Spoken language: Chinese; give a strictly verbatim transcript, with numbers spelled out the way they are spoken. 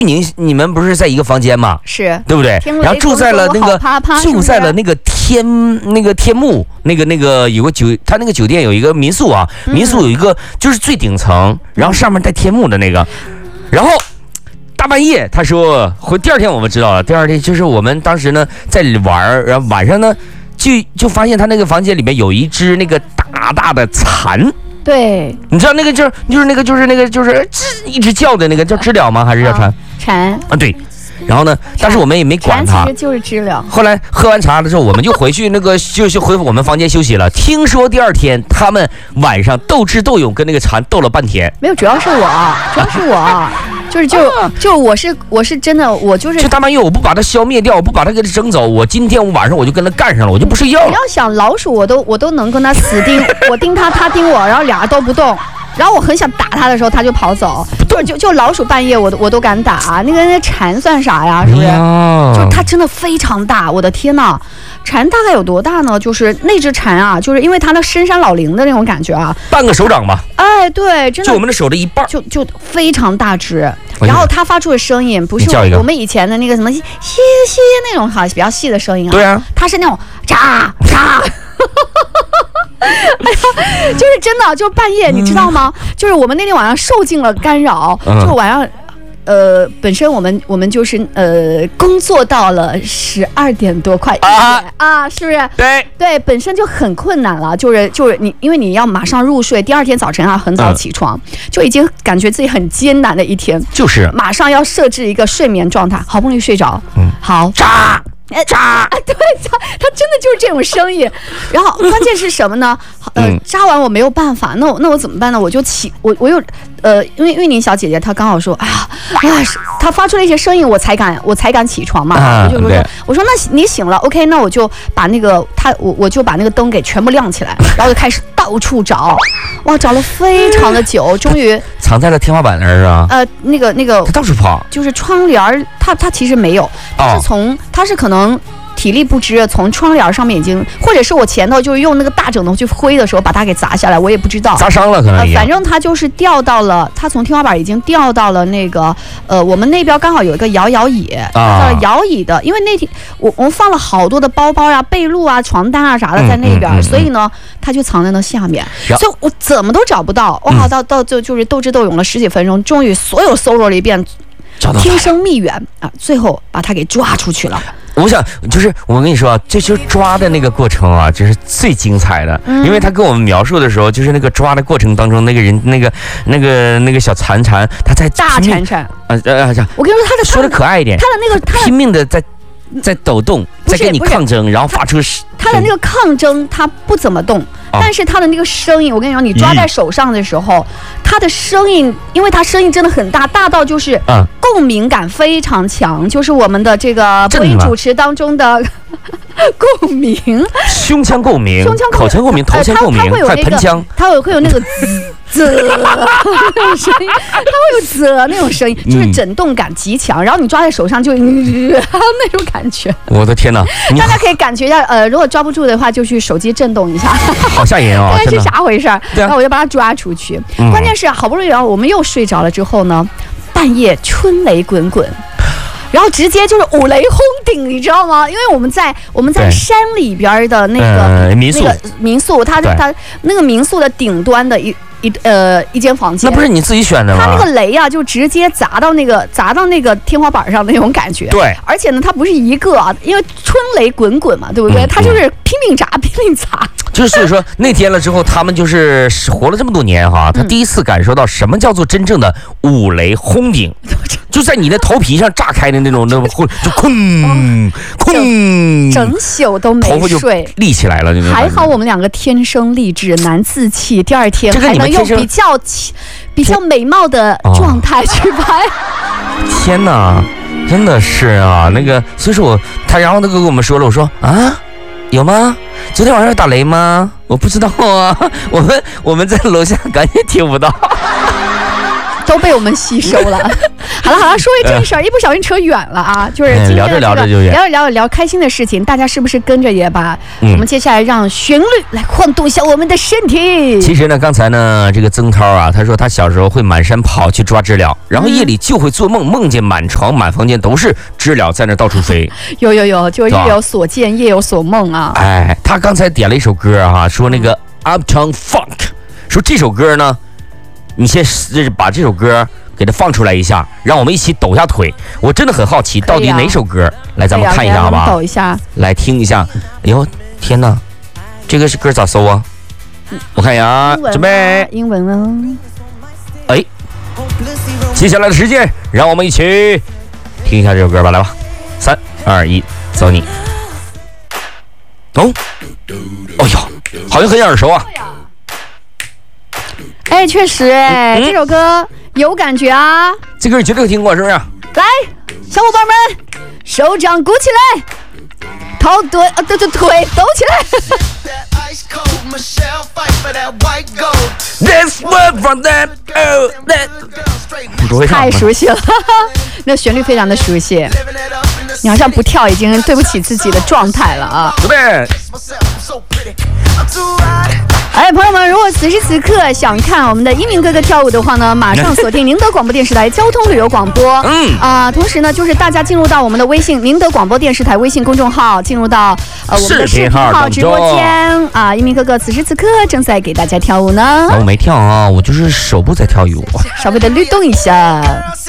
您你们不是在一个房间吗？ 是， 对不对？然后住在了那个啪啪住在了那个天那个天幕那个那个有个酒，他那个酒店有一个民宿啊，民宿有一个就是最顶层，然后上面带天幕的那个，然后大半夜他说回第二天我们知道了，第二天就是我们当时呢在玩，然后晚上呢就就发现他那个房间里面有一只那个大大的蚕。 对， 你知道那个就是就是那个就是那个就是一直叫的那个叫知了吗？还是叫蝉？ 蝉啊，对。然后呢，但是我们也没管它， 其实就是知了。 后来喝完茶的时候，我们就回去那个就就回我们房间休息了。听说第二天他们晚上斗智斗勇跟那个蝉斗了半天。 没有，主要是我，主要是我。就是就就我是我是真的我就是就大半夜我不把它消灭掉，我不把它给它整走，我今天我晚上我就跟它干上了，我就不睡觉了。 你要想老鼠，我都我都能跟它死盯，我盯它，它盯我，然后俩人都不动。然后我很想打它的时候，它就跑走。就就就老鼠半夜我都我都敢打，那个那蝉算啥呀？是不是？ 哎、 就是它真的非常大，我的天呐！蝉大概有多大呢？就是那只蝉啊，就是因为它的深山老林的那种感觉啊， 半个手掌吧。 哎，对，真的就我们的手的一半， 就就非常大只。然后它发出的声音不是我们以前的那个什么嘻嘻那种哈比较细的声音啊， 对啊， 它是那种喳喳。哎呀，就是真的，就是半夜，你知道吗？嗯、就是我们那天晚上受尽了干扰，嗯、就晚上，呃，本身我们我们就是呃工作到了十二点多快一点啊, 啊，是不是？ 对对，本身就很困难了，就是就是你，因为你要马上入睡，第二天早晨啊很早起床，嗯、就已经感觉自己很艰难的一天， 就是马上要设置一个睡眠状态，好不容易睡着，嗯，好， 喳。扎， 对，它它真的就是这种声音，然后关键是什么呢？呃，扎完我没有办法，那我那我怎么办呢？我就起，我我又呃，因为玉宁小姐姐她刚好说，哎呀，哎呀，她发出了一些声音，我才敢我才敢起床嘛。啊、我就说，我说那你醒了 ，OK， 那我就把那个她我我就把那个灯给全部亮起来，然后就开始到处找，哇，找了非常的久，终于藏在了天花板那儿啊。 呃，那个那个， 她到处跑， 就是窗帘，它它其实没有，它是从它是可能。体力不支，从窗帘上面已经，或者是我前头就是用那个大枕头去挥的时候把它给砸下来，我也不知道， 砸伤了可能、呃。 反正它就是掉到了，它从天花板已经掉到了那个，呃，我们那边刚好有一个摇摇椅，啊，摇椅的，因为那天我我们放了好多的包包啊、被褥啊、床单啊啥的在那边，嗯嗯嗯、所以呢，它就藏在那下面，所以我怎么都找不到，哇，到到就就是斗智斗勇了十几分钟，终于所有搜罗了一遍，听声觅源啊，最后把它给抓出去了。 我想就是我跟你说啊，这就是抓的那个过程啊，就是最精彩的，嗯、因为他跟我们描述的时候，就是那个抓的过程当中，那个人那个那个那个小蝉蝉，他在大蝉蝉， 呃呃，我跟你说，他的说的可爱一点， 他的那个他拼命的在在抖动，在跟你抗争，然后发出他的那个抗争，他不怎么动。哦、但是他的那个声音，我跟你说，你抓在手上的时候，他的声音，因为他声音真的很大，大到就是共鸣感非常强，就是我们的这个播音主持当中的共鸣， 胸腔共鸣， 胸腔口腔共鸣，头腔共鸣，还喷腔， 它会会有那个滋滋那种声音，它会有滋那种声音，就是震动感极强，然后你抓在手上就那种感觉。 我的天哪！ 大家可以感觉一下，呃，如果抓不住的话，就去手机震动一下。 好吓人啊！ 这是啥回事？然后我就把它抓出去。嗯、关键是好不容易，然后我们又睡着了之后呢，半夜春雷滚滚，然后直接就是五雷轰顶，你知道吗？因为我们在我们在山里边的那个、 呃、民宿， 那个民宿，它它那个民宿的顶端的一。一呃一间房间， 那不是你自己选的吗？ 它那个雷啊，就直接砸到那个砸到那个天花板上的那种感觉。 对， 而且呢，它不是一个啊，因为春雷滚滚嘛，对不对？嗯、它就是拼命砸，拼命砸。 就是所以说那天了之后，他们就是活了这么多年哈，他第一次感受到什么叫做真正的五雷轰顶，嗯、就在你的头皮上炸开的那种，那种就哐哐， 整宿都没睡， 立起来了。 还好我们两个天生丽质难自弃，第二天还能用比较比较美貌的状态去拍。 天哪，真的是啊，那个，所以说我他然后他跟我们说了，我说啊，有吗？昨天晚上打雷吗？我不知道啊，我们我们在楼下赶紧听不到。 都被我们吸收了。好了好了，说回正事儿，一不小心扯远了啊，就是今天、这个、 聊着聊着就远， 聊着聊着聊开心的事情，大家是不是跟着也把我们接下来让旋律来晃动一下我们的身体？ 其实呢，刚才呢，这个曾涛啊，他说他小时候会满山跑去抓知了，然后夜里就会做梦，梦见满床满房间都是知了在那到处飞。 有有有，就日有所见，夜有所梦啊。 哎，他刚才点了一首歌啊，说那个 Uptown Funk， 说这首歌呢，你先把这首歌给它放出来一下，让我们一起抖一下腿。我真的很好奇，到底哪首歌？来，咱们看一下好吧？ 抖一下， 来听一下。哎呦，天哪，这个是歌咋搜啊？我看一下啊，准备。 英文啊。 哎，接下来的时间，让我们一起听一下这首歌吧，来吧，三二一，走你。哦，哎呦，好像很耳熟啊。 哎，确实，哎、嗯，这首歌有感觉啊。 这歌你绝对有听过，是不是？ 来，小伙伴们，手掌鼓起来，头对啊对对腿抖起来。 This word from that oh that 不会唱， 太熟悉了，那旋律非常的熟悉。你好像不跳已经对不起自己的状态了啊！ 对不对？ 哎，朋友们，如果此时此刻想看我们的一鸣哥哥跳舞的话呢，马上锁定宁德广播电视台交通旅游广播。嗯啊、呃，同时呢，就是大家进入到我们的微信宁德广播电视台微信公众号，进入到呃我们的视频号直播间啊，一鸣哥哥此时此刻正在给大家跳舞呢。 我没跳啊，我就是手部在跳舞， 稍微的律动一下。